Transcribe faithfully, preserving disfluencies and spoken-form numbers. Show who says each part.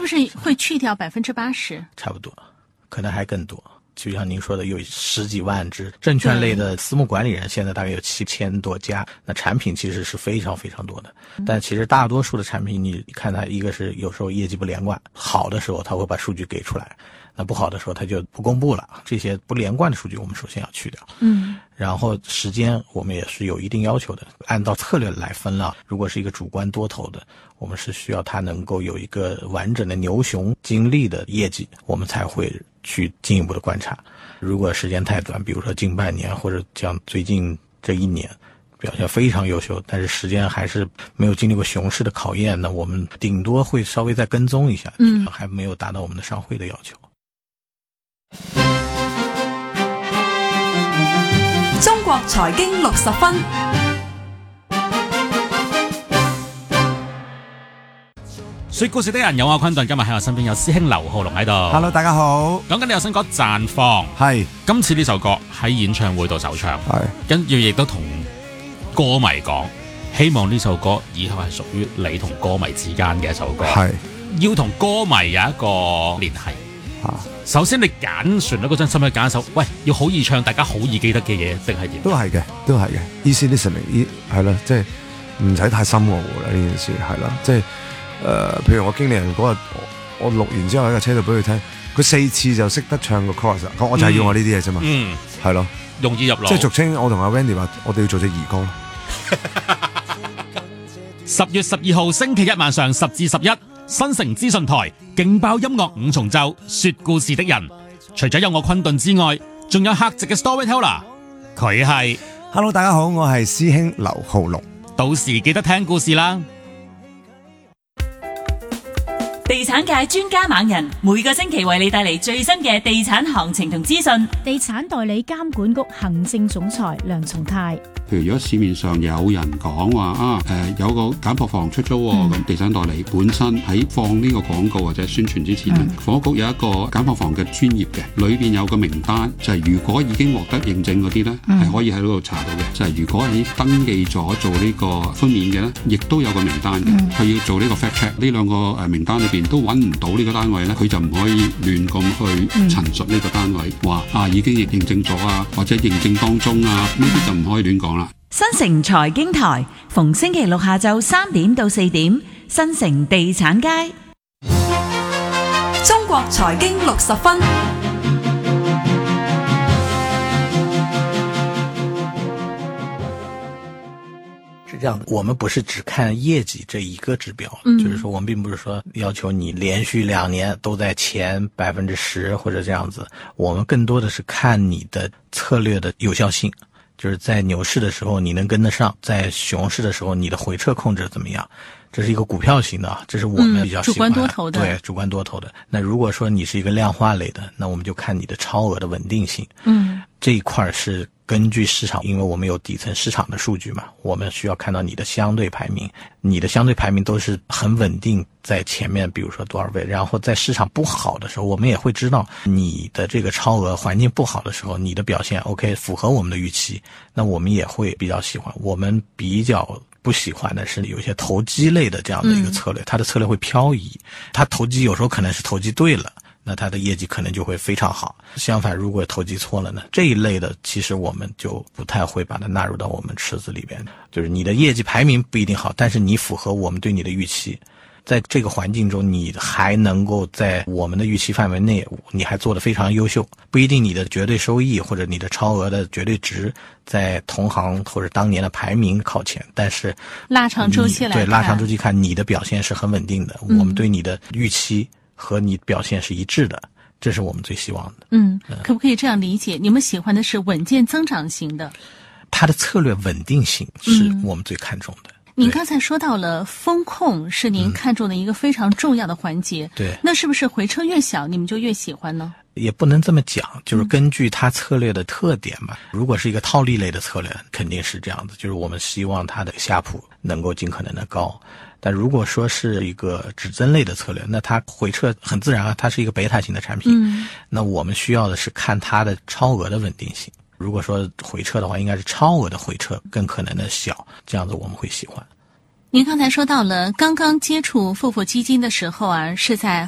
Speaker 1: 不是会去掉百分之八十？
Speaker 2: 差不多，可能还更多。就像您说的，有十几万只证券类的私募管理人，现在大概有七千多家，那产品其实是非常非常多的。但其实大多数的产品，你看它一个是有时候业绩不连贯，好的时候它会把数据给出来，那不好的时候它就不公布了。这些不连贯的数据我们首先要去掉。
Speaker 1: 嗯，
Speaker 2: 然后时间我们也是有一定要求的，按照策略来分了。如果是一个主观多头的，我们是需要它能够有一个完整的牛熊经历的业绩，我们才会去进一步的观察。如果时间太短，比如说近半年或者像最近这一年表现非常优秀，但是时间还是没有经历过熊市的考验，那我们顶多会稍微再跟踪一下，嗯，还没有达到我们的上会的要求。
Speaker 3: 中國財經六十分。
Speaker 4: 說故事的人有我昆頓，今日喺我身邊有師兄劉浩龍喺度。
Speaker 5: Hello， 大家好。
Speaker 4: 講緊你有新歌《綻放》，係今次呢首歌喺演唱會度首唱，係跟住亦都同歌迷講，希望呢首歌以後係屬於你同歌迷之間嘅一首歌，係要同歌迷有一個聯繫。啊，首先你揀旋律嗰陣，使唔使揀一首喂要好易唱，大家好易記得嘅嘢，定係點？
Speaker 5: 都係嘅，都係嘅。Easy listening，係啦，即係唔使太深奧啦呢件事，係啦，即係。誒、呃，譬如我經理人嗰日，我錄完之後喺架車度俾佢聽，佢四次就識得唱個 chorus， 我就係要我呢啲嘢啫嘛，嗯，係咯，
Speaker 4: 容易入腦，
Speaker 5: 即係俗稱我同阿 Wendy 話，我哋要做隻兒歌。
Speaker 4: 十月十二號星期一晚上十至十一，新城資訊台勁爆音樂五重奏，說故事的人，除咗有我昆頓之外，仲有客席嘅 storyteller， 佢係
Speaker 5: Hello， 大家好，我係師兄劉浩龍，
Speaker 4: 到時記得聽故事啦。
Speaker 3: 地產界專家猛人，每個星期為你帶嚟最新嘅地產行情同資訊。
Speaker 6: 地產代理監管局行政總裁梁松泰。
Speaker 7: 譬如如果市面上有人講話啊，誒、呃、有個簡樸房出租喎、哦，咁、嗯、地產代理本身喺放呢個廣告或者宣傳之前，嗯、房屋局有一個簡樸房嘅專頁嘅，裏邊有個名單，就係、是、如果已經獲得認證嗰啲咧，係、嗯、可以喺嗰度查到嘅。就係、是、如果你登記咗做呢個寬免嘅咧，亦都有個名單嘅，佢、嗯、要做呢個 fact check。呢兩個誒名單裏邊都揾唔到呢個單位咧，佢就唔可以亂咁去陳述呢個單位，話、嗯、啊已經認證咗啊，或者認證當中啊，呢啲就唔可以亂講啦。
Speaker 3: 新城財經台逢星期六下晝三點到四點，新城地產街。中國財經六十分。
Speaker 2: 是這樣的，我們不是只看業績這一個指標，嗯、就是說我們並不是說要求你連續兩年都在前百分之十或者這樣子，我們更多的是看你的策略的有效性。就是在牛市的時候你能跟得上，在熊市的時候你的回撤控制怎麼樣，這是一個股票型的，這是我們比較喜歡、嗯、主觀多頭的。對，主觀多頭的。那如果說你是一個量化類的，那我們就看你的超額的穩定性。嗯，這一塊是根據市場，因為我們有底層市場的數據嘛，我們需要看到你的相對排名，你的相對排名都是很穩定在前面，比如說多少位，然後在市場不好的時候，我們也會知道你的這個超額環境不好的時候，你的表現 OK 符合我們的預期，那我們也會比較喜歡。我們比較不喜歡的是有一些投機類的這樣的一個策略，它的策略會漂移，它投機有時候可能是投機對了，那它的業績可能就會非常好。相反，如果投機錯了呢，這一類的其實我們就不太會把它納入到我們池子裡邊。就是你的業績排名不一定好，但是你符合我們對你的預期，在這個環境中你還能夠在我們的預期範圍內，你還做得非常優秀。不一定你的絕對收益或者你的超額的絕對值在同行或者當年的排名靠前，但是
Speaker 1: 拉長週期來看，
Speaker 2: 對，拉長週期看你的表現是很穩定的，嗯、我們對你的預期和你表現是一致的，這是我們最希望的。
Speaker 1: 嗯，可不可以這樣理解？你們喜歡的是穩健增長型的，
Speaker 2: 它的策略穩定性是我們最看重的。嗯、
Speaker 1: 您剛才說到了風控是您看中的一個非常重要的環節，嗯、對，那是不是回撤越小你們就越喜歡呢？
Speaker 2: 也不能這麼講，就是根據它策略的特點嘛。嗯、如果是一個套利類的策略，肯定是這樣子，就是我們希望它的夏普能夠盡可能的高。但如果說是一個指針類的策略，那它回撤很自然啊，它是一個貝塔型的產品。嗯，那我們需要的是看它的超額的穩定性。如果說回撤的話，應該是超額的回撤更可能的小，這樣子我們會喜歡。
Speaker 1: 您剛才說到了剛剛接觸富富基金的時候啊，是在